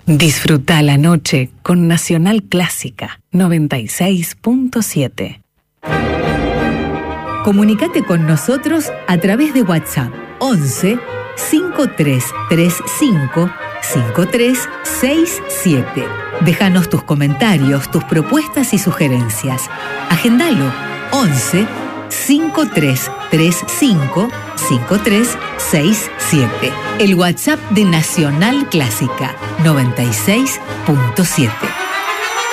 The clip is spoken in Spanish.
Disfruta la noche con Nacional Clásica 96.7. Comunicate con nosotros a través de WhatsApp 11 5335 5367. Déjanos tus comentarios, tus propuestas y sugerencias. Agendalo 11 5335 5367. El WhatsApp de Nacional Clásica 96.7.